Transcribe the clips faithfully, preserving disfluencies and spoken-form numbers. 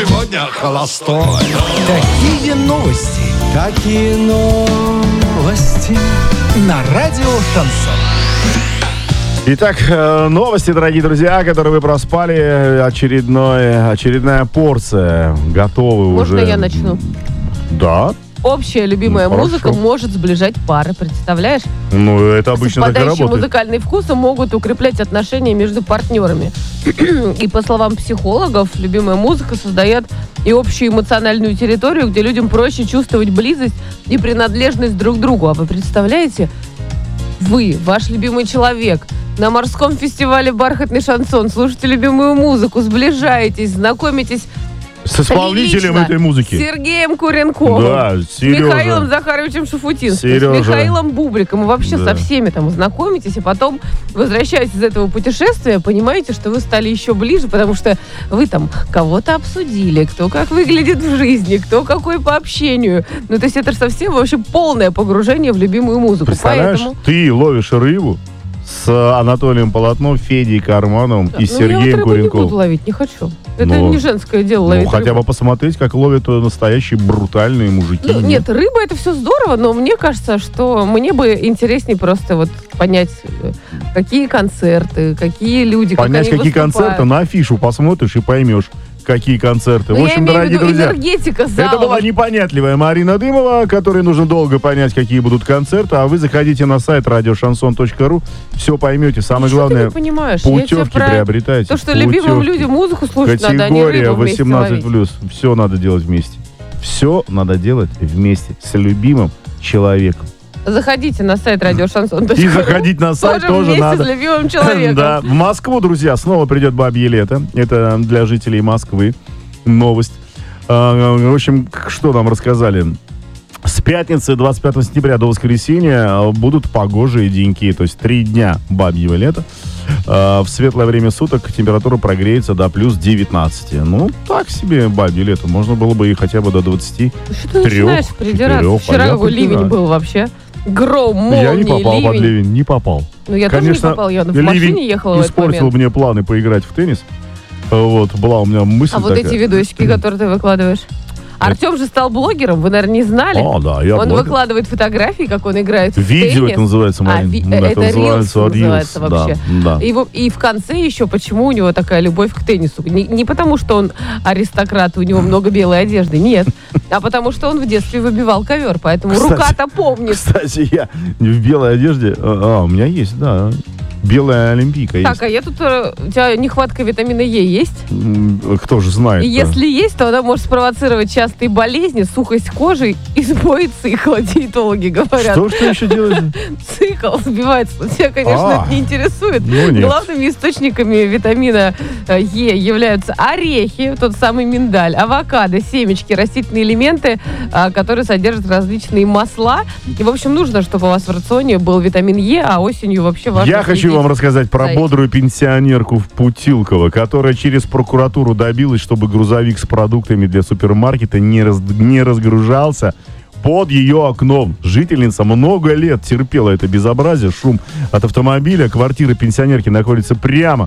сегодня холостой. Такие новости, такие новости на радио Шансон. Итак, новости, дорогие друзья, которые вы проспали. Очередной, очередная порция. Готовы Можно уже. Можно я начну? Да. Общая любимая ну, музыка может сближать пары, представляешь? Ну, это обычно так и работает. Совпадающие музыкальные вкусы могут укреплять отношения между партнерами. И по словам психологов, любимая музыка создает и общую эмоциональную территорию, где людям проще чувствовать близость и принадлежность друг к другу. А вы представляете, вы, ваш любимый человек, на морском фестивале «Бархатный шансон» слушаете любимую музыку, сближаетесь, знакомитесь с исполнителем лично этой музыки. С Сергеем Куренковым. Да, Сережа. С Михаилом Захаровичем Шафутинским. Сережа. С Михаилом Бубликом. И вообще да. со всеми там знакомитесь. И потом, возвращаясь из этого путешествия, понимаете, что вы стали еще ближе, потому что вы там кого-то обсудили, кто как выглядит в жизни, кто какой по общению. Ну, то есть это же совсем вообще полное погружение в любимую музыку. Представляешь, Поэтому... ты ловишь рыбу с Анатолием Полотновым, Федей Кармановым да. и ну, Сергеем я вот Куренковым. Не буду ловить, не хочу. Это Но, не женское дело ловить Ну, хотя рыбу. бы посмотреть, как ловят настоящие брутальные мужики. Ну, нет, рыба это все здорово, но мне кажется, что мне бы интереснее просто вот понять, какие концерты, какие люди, понять, как они какие выступают. концерты, на афишу посмотришь и поймешь, какие концерты. Ну, в общем, я имею дорогие в виду друзья, энергетика зала. это была непонятливая Марина Дымова, которой нужно долго понять, какие будут концерты, а вы заходите на сайт радио шансон точка ру, все поймете. Самое Что главное, ты не понимаешь? путевки приобретайте. То, что любимым людям музыку слушать надо, а не Категория рыбу вместе восемнадцать плюс. Все надо делать вместе. Все надо делать вместе с любимым человеком. Заходите на сайт радио шансон точка ру. И заходить на сайт тоже, тоже надо. с любимым человеком. Да. В Москву, друзья, снова придет бабье лето. Это для жителей Москвы новость. В общем, что нам рассказали? С пятницы двадцать пятого сентября до воскресенья будут погожие деньки. То есть три дня бабьего лета. В светлое время суток температура прогреется до плюс девятнадцати. Ну, так себе бабье лето. Можно было бы и хотя бы до двадцати трёх. Что ты начинаешь придираться? Вчера какой ливень был вообще. Гром, молнии, Я не попал ливень. под ливень, не попал. Ну, я Конечно, тоже не попал, я в машине ехала в этот испортил момент. мне планы поиграть в теннис. Вот, была у меня мысль А вот такая. эти видосики, которые ты выкладываешь? Артем же стал блогером, вы, наверное, не знали. А, да, я Он блогер. выкладывает фотографии, как он играет в Видео теннис. это называется, Марин. А, ви- Да, это рилс Reels, называется вообще. Да, да. И, в- и в конце еще, почему у него такая любовь к теннису? Не, не потому, что он аристократ, у него много белой одежды, нет. А потому, что он в детстве выбивал ковер, поэтому Кстати, рука-то помнит. Кстати, я в белой одежде... А, у меня есть, да. Белая олимпийка есть. Так, а я тут... э, У тебя нехватка витамина Е есть? М, Кто же знает. И если есть, то она может спровоцировать частые болезни, сухость кожи и сбой цикла, диетологи говорят. Что, что еще делать? Цикл сбивается. Тебя, конечно, А, это не интересует. ну нет. Главными источниками витамина э, Е являются орехи, тот самый миндаль, авокадо, семечки, растительные элементы, э, которые содержат различные масла. И, в общем, нужно, чтобы у вас в рационе был витамин Е, а осенью вообще важно Я хочу следить вам рассказать про за этим. бодрую пенсионерку в Путилково, которая через прокуратуру добилась, чтобы грузовик с продуктами для супермаркета не, раз, не разгружался под ее окном. Жительница много лет терпела это безобразие, шум от автомобиля. Квартира пенсионерки находится прямо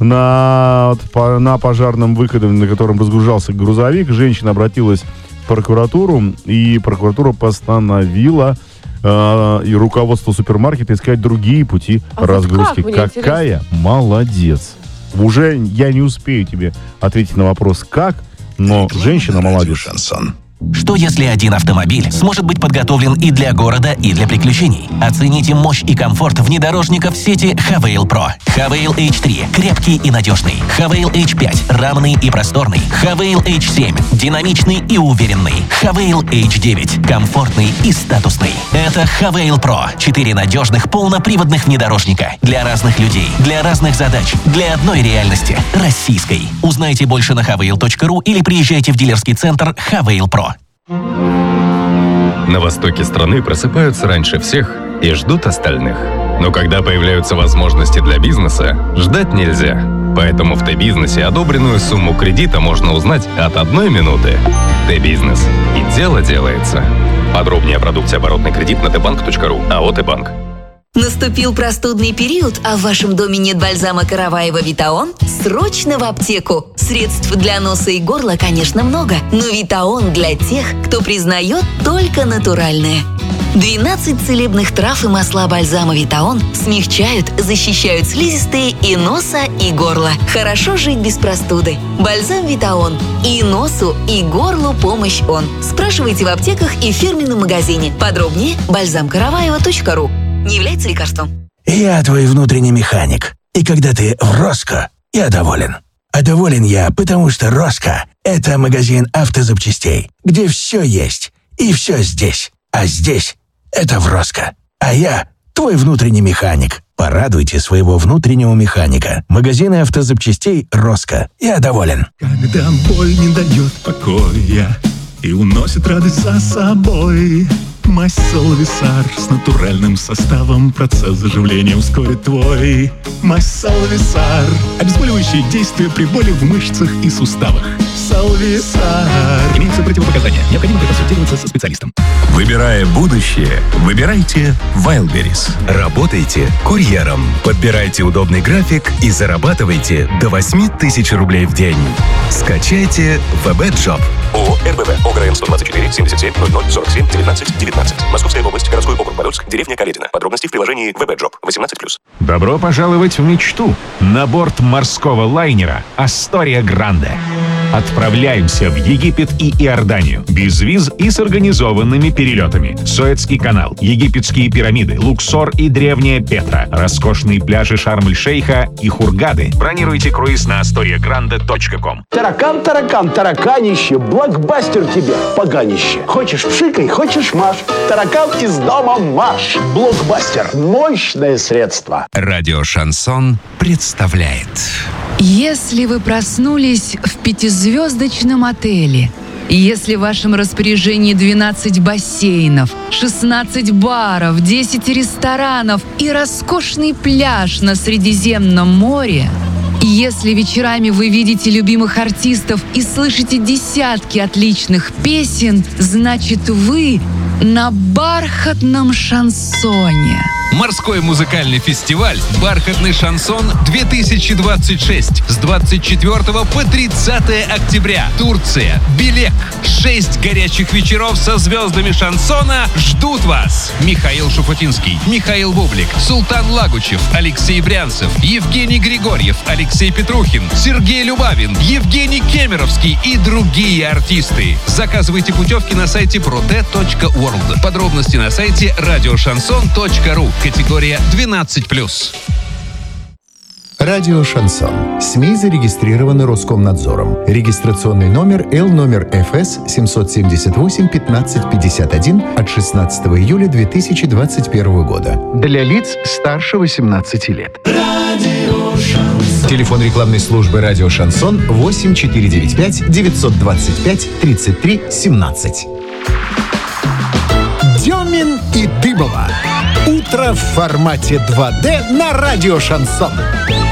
на, по, на пожарном выходе, на котором разгружался грузовик. Женщина обратилась в прокуратуру, и прокуратура постановила э, и руководство супермаркета искать другие пути А вот разгрузки. как, мне Какая молодец. Уже я не успею тебе ответить на вопрос «как?», но женщина молодец. Что если один автомобиль сможет быть подготовлен и для города, и для приключений? Оцените мощь и комфорт внедорожников сети Хавейл Про. Хавейл эйч три – крепкий и надежный. Хавейл эйч пять – равный и просторный. Хавейл эйч семь – динамичный и уверенный. Хавейл эйч девять – комфортный и статусный. Это Хавейл Про. Четыре надежных полноприводных внедорожника. Для разных людей, для разных задач, для одной реальности – российской. Узнайте больше на хавейл точка ру или приезжайте в дилерский центр Хавейл Про. На востоке страны просыпаются раньше всех и ждут остальных. Но когда появляются возможности для бизнеса, ждать нельзя. Поэтому в Т-бизнесе одобренную сумму кредита можно узнать от одной минуты. Т-бизнес. И дело делается. Подробнее о продукте оборотный кредит на тэ банк точка ру. АО «Т-банк». Наступил простудный период, а в вашем доме нет бальзама Караваева Витаон? Срочно в аптеку! Средств для носа и горла, конечно, много, но Витаон для тех, кто признает только натуральное. двенадцать целебных трав и масла бальзама Витаон смягчают, защищают слизистые и носа, и горла. Хорошо жить без простуды. Бальзам Витаон. И носу, и горлу помощь он. Спрашивайте в аптеках и в фирменном магазине. Подробнее бальзам караваева точка ру. Не является лекарством. Я твой внутренний механик. И когда ты в Роско, я доволен. А доволен я, потому что Роско — это магазин автозапчастей, где все есть и все здесь. А здесь — это в Роско. А я твой внутренний механик. Порадуйте своего внутреннего механика. Магазины автозапчастей Роско. Я доволен. Когда боль не дает покоя и уносит радость за собой, мазь Салвисар с натуральным составом процесс заживления ускорит твой. Мазь Салвисар. Обезболивающее действие при боли в мышцах и суставах. Салвисар. Имеются противопоказания. Необходимо проконсультироваться со специалистом. Выбирая будущее, выбирайте Wildberries. Работайте курьером. Подбирайте удобный график и зарабатывайте до восемь тысяч рублей в день. Скачайте ВБ-джоб. ООО РБВ. ОГРН сто двадцать четыре семьдесят семь ноль ноль сорок семь девятнадцать девятнадцать. Московская область. Городской округ Подольск. Деревня Каледина. Подробности в приложении ВБ-джоб. восемнадцать плюс. Добро пожаловать в мечту на борт морского лайнера «Астория Гранде». Отправляемся в Египет и Иорданию. Без виз и с организованными перелетами. Суэцкий канал, египетские пирамиды, Луксор и древняя Петра, роскошные пляжи Шарм-эль-Шейха и Хургады. Бронируйте круиз на астория гранде точка ком. Таракан, таракан, тараканище, блокбастер тебе, поганище. Хочешь пшикай, хочешь маш. Таракан из дома марш. Блокбастер. Мощное средство. Радио «Шансон» представляет. Если вы проснулись в пятизвездочном отеле, если в вашем распоряжении двенадцать бассейнов, шестнадцать баров, десять ресторанов и роскошный пляж на Средиземном море, если вечерами вы видите любимых артистов и слышите десятки отличных песен, значит вы на бархатном шансоне. Морской музыкальный фестиваль «Бархатный шансон-две тысячи двадцать шесть» с двадцать четвёртого по тридцатое октября. Турция. Белек. Шесть горячих вечеров со звездами шансона ждут вас. Михаил Шуфутинский, Михаил Бублик, Султан Лагучев, Алексей Брянцев, Евгений Григорьев, Алексей Петрухин, Сергей Любавин, Евгений Кемеровский и другие артисты. Заказывайте путевки на сайте проде точка ворлд. Подробности на сайте радио шансон точка ру. Категория двенадцать плюс. Радио «Шансон». СМИ зарегистрированы Роскомнадзором. Регистрационный номер Л номер эф эс семьсот семьдесят восемь пятнадцать пятьдесят один от шестнадцатого июля две тысячи двадцать первого года. Для лиц старше восемнадцати лет. Телефон рекламной службы «Радио Шансон» восемь четыре девять пять девятьсот двадцать пять тридцать три семнадцать. Демин и Дыбова. Утро в формате два дэ на радио «Шансон».